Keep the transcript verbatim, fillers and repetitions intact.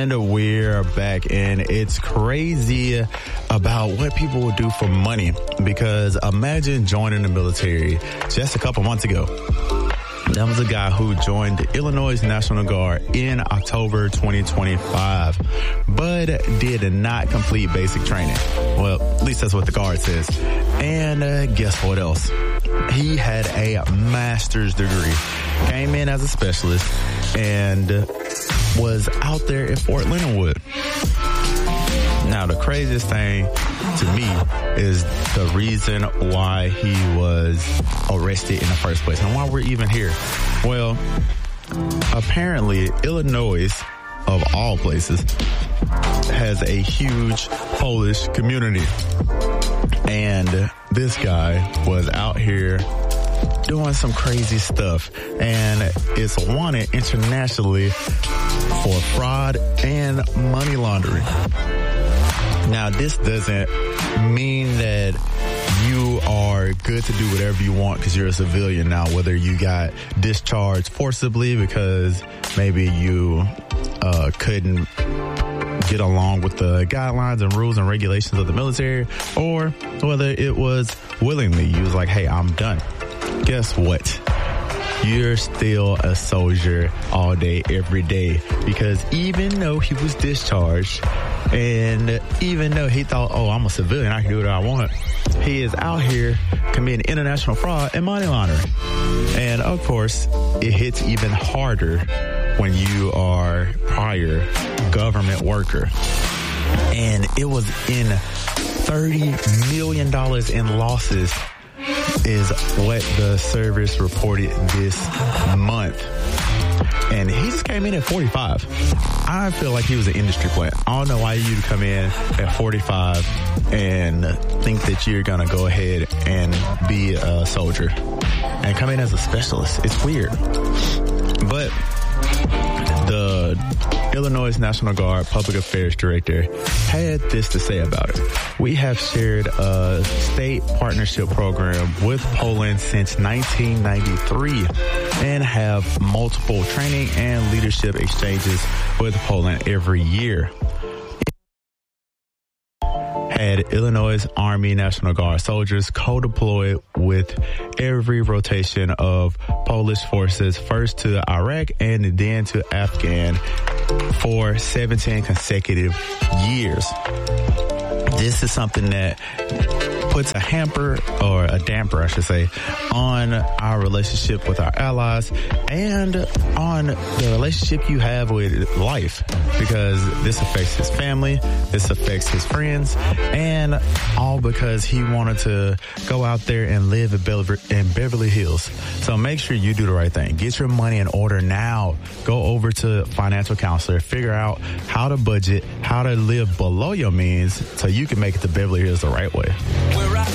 And we're back, and it's crazy about what people will do for money, because imagine joining the military just a couple months ago. That was a guy who joined the Illinois National Guard in October twenty twenty-five, but did not complete basic training. Well, at least that's what the Guard says. And uh, guess what else? He had a master's degree, came in as a specialist, and was out there in Fort Leonard Wood. Now, the craziest thing to me is the reason why he was arrested in the first place and why we're even here. Well, apparently, Illinois, of all places, has a huge Polish community. And this guy was out here doing some crazy stuff and is wanted internationally for fraud and money laundering. Now, this doesn't mean that you are good to do whatever you want because you're a civilian now, whether you got discharged forcibly because maybe you uh, couldn't get along with the guidelines and rules and regulations of the military, or whether it was willingly. You was like, hey, I'm done. Guess what? You're still a soldier all day, every day, because even though he was discharged and even though he thought, oh, I'm a civilian, I can do what I want, he is out here committing international fraud and money laundering. And of course, it hits even harder when you are prior government worker. And it was in thirty million dollars in losses is what the service reported this month. And he just came in at forty-five. I feel like he was an industry plant. I don't know why you'd come in at forty-five and think that you're going to go ahead and be a soldier and come in as a specialist. It's weird. But the Illinois National Guard Public Affairs Director had this to say about it. We have shared a state partnership program with Poland since nineteen ninety-three and have multiple training and leadership exchanges with Poland every year. Had Illinois Army National Guard soldiers co-deployed with every rotation of Polish forces, first to Iraq and then to Afghan, for seventeen consecutive years. This is something that puts a hamper, or a damper, I should say, on our relationship with our allies and on the relationship you have with life, because this affects his family, this affects his friends, and all because he wanted to go out there and live in Beverly, in Beverly Hills. So make sure you do the right thing. Get your money in order now. Go over to financial counselor, figure out how to budget, how to live below your means so you can make it to Beverly Hills the right way.